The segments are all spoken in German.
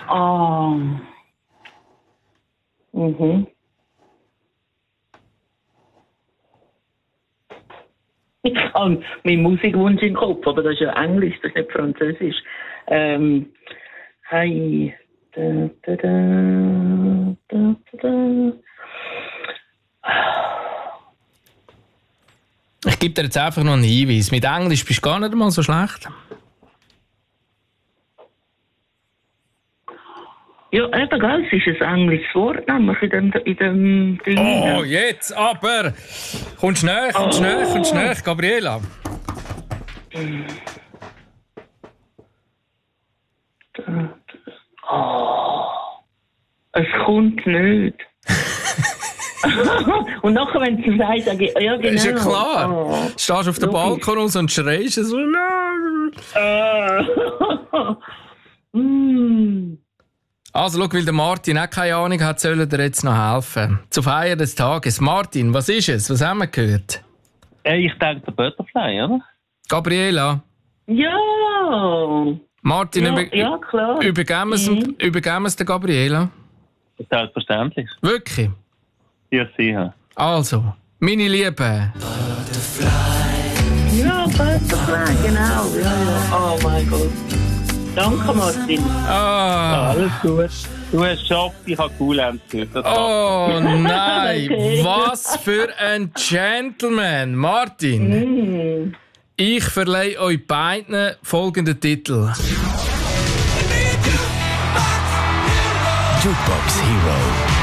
Ah. Mhm. Ich habe meinen Musikwunsch im Kopf, aber das ist ja Englisch, das ist nicht Französisch. Hi. Da, da, da, da, da. Ich gebe dir jetzt einfach noch einen Hinweis. Mit Englisch bist du gar nicht mal so schlecht. Ja, eben, gell, es ist ein englisches Wort, nämlich in dem Ding. Oh, jetzt aber! Kommst näher, kommst näher, Gabriela. Oh, es kommt nicht. Und nachher, wenn sie sagt, sage ich, ja, genau. Ist ja klar. Oh. Stehst auf dem Balkon raus und schreist so. Also, schau, weil der Martin auch keine Ahnung hat, soll er jetzt noch helfen. Zur Feier des Tages. Martin, was ist es? Was haben wir gehört? Ich denke, der Butterfly, oder? Gabriela? Ja! Martin, ja, klar. Übergeben wir es der Gabriela? Selbstverständlich. Wirklich? Ja, sicher. Also, meine Liebe. Ja, Butterfly, genau. Ja. Oh mein Gott. Danke, Martin. Alles gut. Du hast geschafft, ich habe cool gehört. Oh nein, Okay. was für ein Gentleman. Martin, ich verleihe euch beiden folgenden Titel. Jukebox Hero.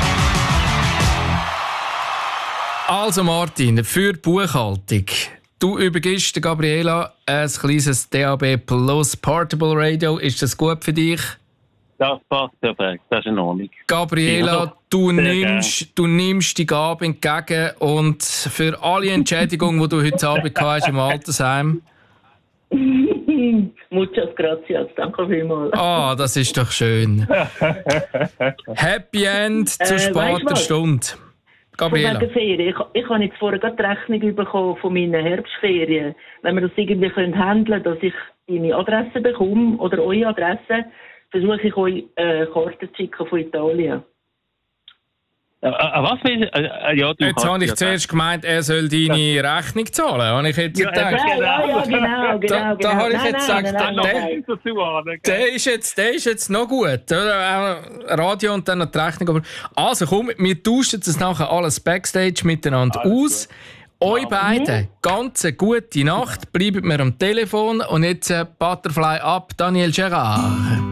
Also Martin, für die Buchhaltung. Du übergibst der Gabriela ein kleines DAB Plus Portable Radio. Ist das gut für dich? Das passt perfekt, das ist in Ordnung. Gabriela, du nimmst die Gabe entgegen und für alle Entschädigungen, die du heute Abend hast im Altersheim. Muchas gracias, danke vielmals. Ah, das ist doch schön. Happy End zu später Stunde. Gabriela. Von wegen Ferien. Ich habe jetzt vorher gerade die Rechnung bekommen von meinen Herbstferien. Wenn wir das irgendwie handeln können, dass ich deine Adresse bekomme oder eure Adresse, versuche ich euch Karten zu schicken von Italien. Was willst du? Ja, du Jetzt habe ich zuerst gemeint, er soll deine Rechnung zahlen. Habe ich jetzt gedacht. Ja, genau. Da habe ich jetzt gesagt, Nein. der ist jetzt noch gut. Oder? Radio und dann noch die Rechnung. Also komm, wir tauschen jetzt nachher alles Backstage miteinander aus. Euch beiden, ganz eine gute Nacht. Bleibt mir am Telefon. Und jetzt Butterfly ab, Daniel Gerard.